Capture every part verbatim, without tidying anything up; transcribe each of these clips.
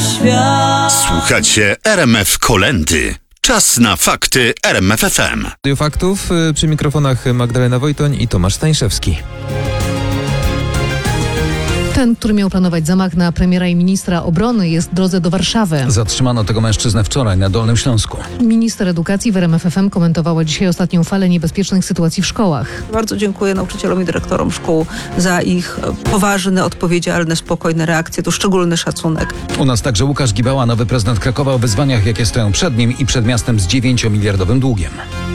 świat. Słuchacie R M F Kolędy. Czas na fakty R M F F M. Radio Faktów, przy mikrofonach Magdalena Wojtoń i Tomasz Stańszewski. Ten, który miał planować zamach na premiera i ministra obrony, jest w drodze do Warszawy. Zatrzymano tego mężczyznę wczoraj na Dolnym Śląsku. Minister edukacji w R M F F M komentowała dzisiaj ostatnią falę niebezpiecznych sytuacji w szkołach. Bardzo dziękuję nauczycielom i dyrektorom szkół za ich poważne, odpowiedzialne, spokojne reakcje. To szczególny szacunek. U nas także Łukasz Gibała, nowy prezydent Krakowa, o wyzwaniach, jakie stoją przed nim i przed miastem z dziewięciomiliardowym długiem.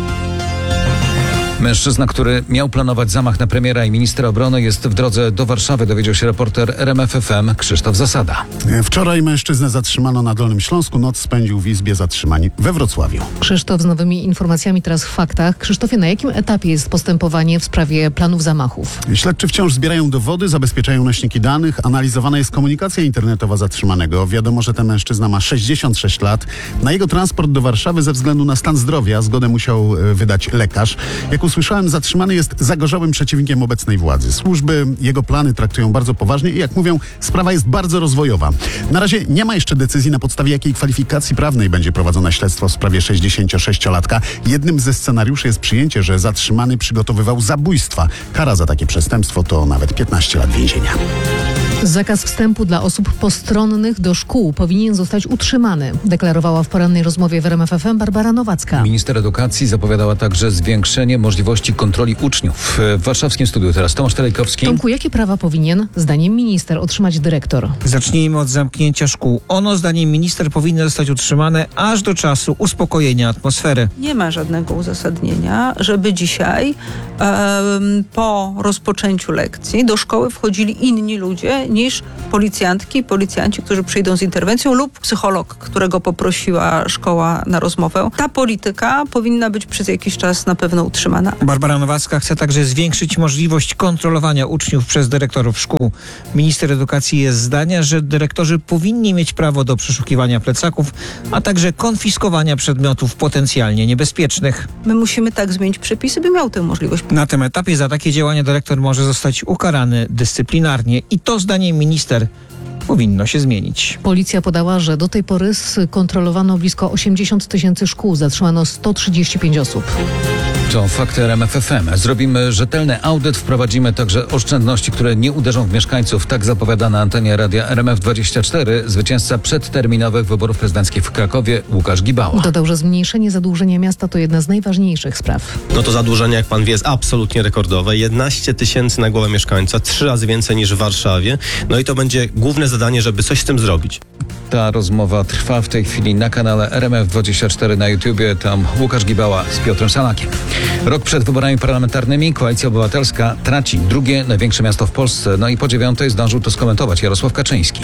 Mężczyzna, który miał planować zamach na premiera i ministra obrony, jest w drodze do Warszawy, dowiedział się reporter R M F F M Krzysztof Zasada. Wczoraj mężczyznę zatrzymano na Dolnym Śląsku, noc spędził w Izbie Zatrzymań we Wrocławiu. Krzysztof z nowymi informacjami teraz w faktach. Krzysztofie, na jakim etapie jest postępowanie w sprawie planów zamachów? Śledczy wciąż zbierają dowody, zabezpieczają nośniki danych, analizowana jest komunikacja internetowa zatrzymanego. Wiadomo, że ten mężczyzna ma sześćdziesiąt sześć lat. Na jego transport do Warszawy ze względu na stan zdrowia zgodę musiał wydać lekarz. Jak usłyszałem, zatrzymany jest zagorzałym przeciwnikiem obecnej władzy. Służby jego plany traktują bardzo poważnie i jak mówią, sprawa jest bardzo rozwojowa. Na razie nie ma jeszcze decyzji, na podstawie jakiej kwalifikacji prawnej będzie prowadzone śledztwo w sprawie sześćdziesięciosześciolatka. Jednym ze scenariuszy jest przyjęcie, że zatrzymany przygotowywał zabójstwa. Kara za takie przestępstwo to nawet piętnaście lat więzienia. Zakaz wstępu dla osób postronnych do szkół powinien zostać utrzymany, deklarowała w porannej rozmowie w R M F F M Barbara Nowacka. Minister edukacji zapowiadała także zwiększenie możliwości kontroli uczniów. W warszawskim studiu teraz Tomasz Telejkowski. Tomku, jakie prawa powinien, zdaniem minister, otrzymać dyrektor? Zacznijmy od zamknięcia szkół. Ono, zdaniem minister, powinno zostać utrzymane aż do czasu uspokojenia atmosfery. Nie ma żadnego uzasadnienia, żeby dzisiaj um, po rozpoczęciu lekcji do szkoły wchodzili inni ludzie niż policjantki, policjanci, którzy przyjdą z interwencją, lub psycholog, którego poprosiła szkoła na rozmowę. Ta polityka powinna być przez jakiś czas na pewno utrzymana. Barbara Nowacka chce także zwiększyć możliwość kontrolowania uczniów przez dyrektorów szkół. Minister edukacji jest zdania, że dyrektorzy powinni mieć prawo do przeszukiwania plecaków, a także konfiskowania przedmiotów potencjalnie niebezpiecznych. My musimy tak zmienić przepisy, by miał tę możliwość. Na tym etapie za takie działania dyrektor może zostać ukarany dyscyplinarnie i to zdaniem minister powinno się zmienić. Policja podała, że do tej pory skontrolowano blisko osiemdziesiąt tysięcy szkół, zatrzymano sto trzydzieści pięć osób. To fakty R M F F M. Zrobimy rzetelny audyt, wprowadzimy także oszczędności, które nie uderzą w mieszkańców. Tak zapowiada na antenie radia R M F dwadzieścia cztery zwycięzca przedterminowych wyborów prezydenckich w Krakowie Łukasz Gibała. Dodał, że zmniejszenie zadłużenia miasta to jedna z najważniejszych spraw. No to zadłużenie, jak pan wie, jest absolutnie rekordowe. jedenaście tysięcy na głowę mieszkańca, trzy razy więcej niż w Warszawie. No i to będzie główne zadanie, żeby coś z tym zrobić. Ta rozmowa trwa w tej chwili na kanale R M F dwadzieścia cztery na YouTubie. Tam Łukasz Gibała z Piotrem Salakiem. Rok przed wyborami parlamentarnymi Koalicja Obywatelska traci drugie największe miasto w Polsce. No i po dziewiątej zdążył to skomentować Jarosław Kaczyński.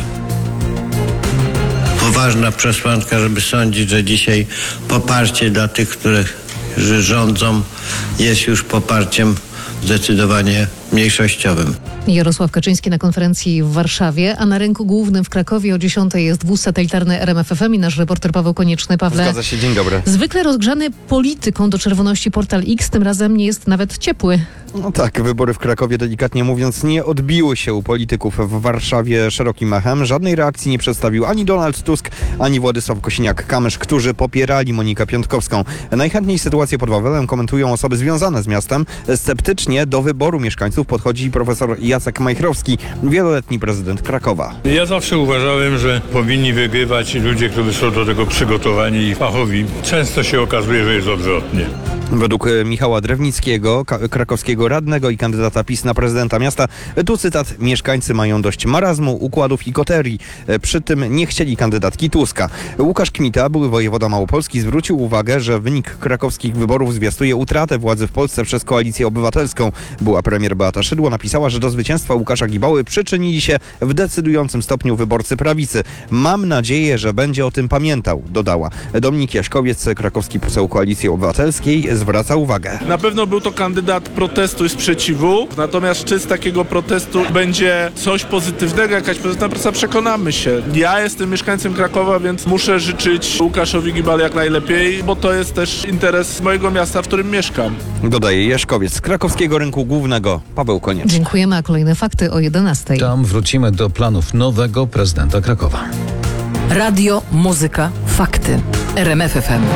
Poważna przesłanka, żeby sądzić, że dzisiaj poparcie dla tych, którzy rządzą, jest już poparciem zdecydowanie mniejszościowym. Jarosław Kaczyński na konferencji w Warszawie, a na rynku głównym w Krakowie o dziesiątej jest wóz satelitarny R M F F M i nasz reporter Paweł Konieczny. Pawle, zgadza się, dzień dobry. Zwykle rozgrzany polityką do czerwoności portal X tym razem nie jest nawet ciepły. No tak, wybory w Krakowie, delikatnie mówiąc, nie odbiły się u polityków w Warszawie szerokim echem. Żadnej reakcji nie przedstawił ani Donald Tusk, ani Władysław Kosiniak-Kamysz, którzy popierali Monikę Piątkowską. Najchętniej sytuację pod Wawelem komentują osoby związane z miastem. Sceptycznie do wyboru mieszkańców podchodzi profesor Jacek Majchrowski, wieloletni prezydent Krakowa. Ja zawsze uważałem, że powinni wygrywać ludzie, którzy są do tego przygotowani i fachowi. Często się okazuje, że jest odwrotnie. Według Michała Drewnickiego, krakowskiego radnego i kandydata PiS na prezydenta miasta, tu cytat, mieszkańcy mają dość marazmu, układów i koterii. Przy tym nie chcieli kandydatki Tuska. Łukasz Kmita, były wojewoda małopolski, zwrócił uwagę, że wynik krakowskich wyborów zwiastuje utratę władzy w Polsce przez Koalicję Obywatelską. Była premier Beata Szydło napisała, że do zwycięstwa Łukasza Gibały przyczynili się w decydującym stopniu wyborcy prawicy. Mam nadzieję, że będzie o tym pamiętał, dodała. Dominik Jaśkowiec, krakowski poseł Koalicji Obywatelskiej, zwraca uwagę. Na pewno był to kandydat protestu i sprzeciwu, natomiast czy z takiego protestu będzie coś pozytywnego, jakaś pozytywna praca, przekonamy się. Ja jestem mieszkańcem Krakowa, więc muszę życzyć Łukaszowi Gibale jak najlepiej, bo to jest też interes mojego miasta, w którym mieszkam. Dodaje Jaśkowiec. Z krakowskiego rynku głównego Paweł Konieczny. Dziękujemy, a kolejne fakty o jedenastej. Tam wrócimy do planów nowego prezydenta Krakowa. Radio, muzyka, fakty. R M F F M.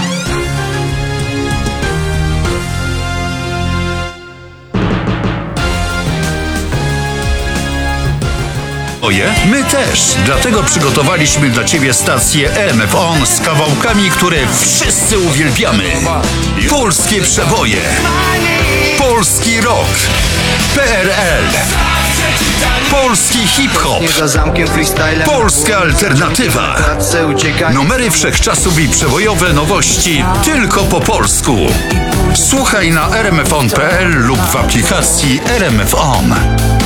Oje? My też. Dlatego przygotowaliśmy dla Ciebie stację R M F On z kawałkami, które wszyscy uwielbiamy. Polskie przeboje. Polski rock. P R L. Polski hip-hop. Polska alternatywa. Numery wszechczasów i przebojowe nowości tylko po polsku. Słuchaj na r m f on kropka p l lub w aplikacji R M F On.